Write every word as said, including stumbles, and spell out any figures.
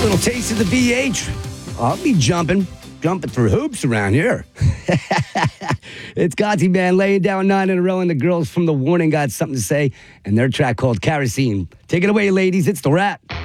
Little taste of the V H. I'll be jumping, jumping through hoops around here. It's Gotti Man laying down nine in a row, and the girls from The Warning got something to say, and their track called Kerosene. Take it away, ladies. It's The Rat.